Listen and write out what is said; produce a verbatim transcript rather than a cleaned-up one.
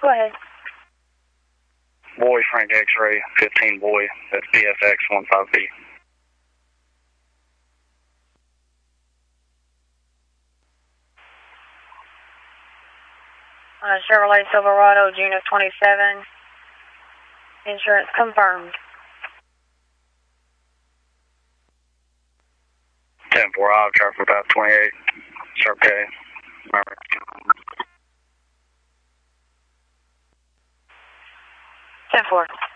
Go ahead. Boy, Frank X-ray, fifteen boy, that's B F X one five B. Uh, Chevrolet Silverado, June of twenty-seven. Insurance confirmed. ten four, I'll drive for about twenty-eight. It's okay. Remember. ten four.